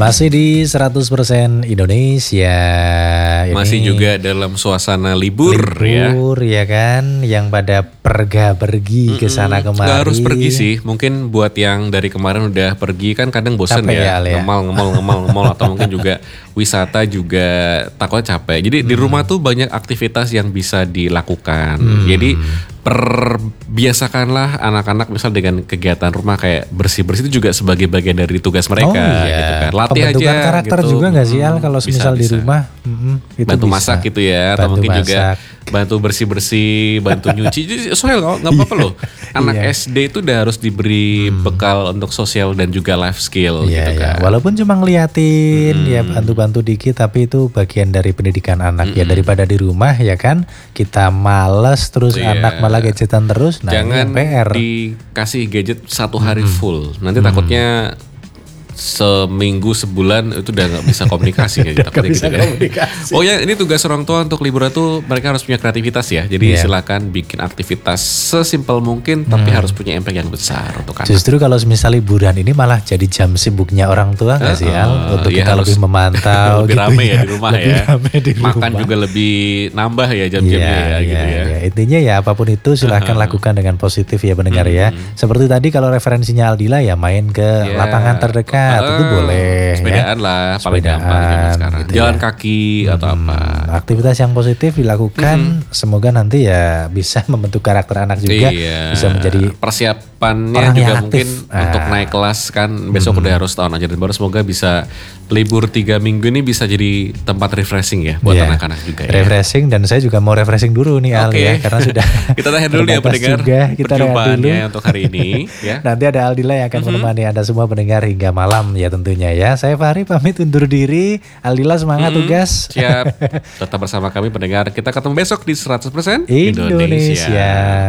Masih di 100% Indonesia. Masih juga dalam suasana libur ya kan, yang pada pergi ke sana kemari. Nggak harus pergi sih, mungkin buat yang dari kemarin udah pergi kan kadang bosen ya, ngemal atau mungkin juga wisata juga takutnya capek. Jadi di rumah tuh banyak aktivitas yang bisa dilakukan. Jadi perbiasakanlah anak-anak misal dengan kegiatan rumah kayak bersih-bersih itu juga sebagai bagian dari tugas mereka gitu kan. Latih pembentukan aja karakter gitu. juga gak sih Al kalau misal di rumah itu bantu bisa. masak gitu ya, atau mungkin juga bantu bersih-bersih, bantu nyuci. Jadi soal nggak apa-apa loh. Anak SD itu udah harus diberi bekal untuk sosial dan juga life skill gitu kan. Walaupun cuma ngeliatin ya bantu-bantu dikit, tapi itu bagian dari pendidikan anak ya, daripada di rumah ya kan kita males terus anak malah gadgetan terus. Nah, jangan PR. dikasih gadget satu hari full. Nanti takutnya seminggu sebulan itu udah nggak bisa komunikasi kayak gitu kan. Oh ya, ini tugas orang tua untuk liburan tuh mereka harus punya kreativitas ya. Jadi silakan bikin aktivitas sesimpel mungkin tapi harus punya impact yang besar untuk anak. Justru kalau misal liburan ini malah jadi jam sibuknya orang tua nggak sih Al? Untuk kita lebih memantau lebih gitu rame ya di rumah lebih ya. Rame di makan rumah. juga lebih nambah ya jam-jamnya gitu ya. Intinya ya apapun itu silahkan lakukan dengan positif ya pendengar ya. Seperti tadi kalau referensinya Aldila ya main ke lapangan terdekat. Itu boleh sepedaan ya. lah paling gampang sekarang gitu jalan kaki atau apa aktivitas yang positif dilakukan. Semoga nanti ya bisa membentuk karakter anak juga, bisa menjadi persiapannya orang juga yang mungkin untuk naik kelas kan besok udah harus tahun ajaran baru. Semoga bisa libur 3 minggu ini bisa jadi tempat refreshing ya buat anak-anak juga ya. Refreshing, dan saya juga mau refreshing dulu nih Al ya, karena sudah kita tahan dulu ya pendengar perjumpaannya untuk hari ini ya. Nanti ada Aldila yang akan menemani Anda semua pendengar hingga malam ya tentunya ya. Saya Fahri pamit undur diri. Aldila semangat tugas. Siap. Tetap bersama kami pendengar. Kita ketemu besok di 100% Indonesia.